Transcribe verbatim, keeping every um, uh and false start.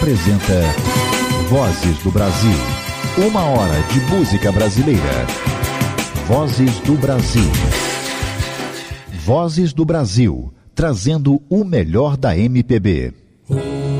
apresenta Vozes do Brasil. Uma hora de música brasileira. Vozes do Brasil. Vozes do Brasil, trazendo o melhor da M P B.